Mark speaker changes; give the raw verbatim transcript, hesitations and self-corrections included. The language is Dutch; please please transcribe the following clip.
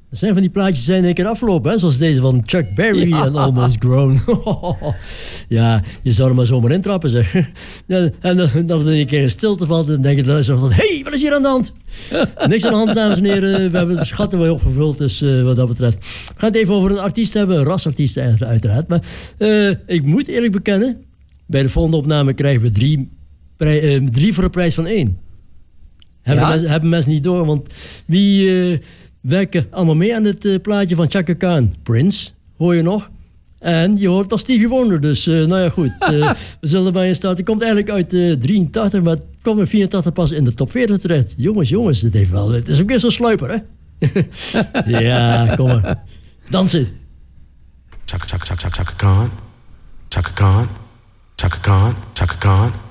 Speaker 1: Er zijn van die plaatjes zijn in één keer afgelopen, hè? Zoals deze van Chuck Berry
Speaker 2: Ja.
Speaker 1: en Almost Grown. Ja, je zou er maar zomaar intrappen, zeg. Ja, en dan, dat er een keer in stilte valt, dan denk je dan zo van, hé, hey, wat is hier aan de hand? Niks aan de hand, dames en heren. We hebben de schatten wel opgevuld, dus uh, wat dat betreft. We gaan het even over een artiest hebben, een rasartiest uiteraard. Maar uh, ik moet eerlijk bekennen, bij de volgende opname krijgen we drie, prij, uh, drie voor de prijs van één. Hebben,
Speaker 2: Ja?
Speaker 1: mensen, hebben mensen niet door, want wie uh, werken allemaal mee aan het uh, plaatje van Chaka Khan? Prince, hoor je nog? En je hoort nog Stevie Wonder, dus uh, nou ja goed. Uh, we zullen erbij in staan. Die komt eigenlijk uit uh, drieëntachtig, maar het kwam in vierentachtig pas in de top veertig terecht. Jongens, jongens, het, heeft wel, het is ook weer zo'n sluiper, hè? Ja, kom maar. Dansen.
Speaker 3: Chaka Chaka Chaka Chaka Khan, Chaka Khan, Chaka Khan, Chaka Khan.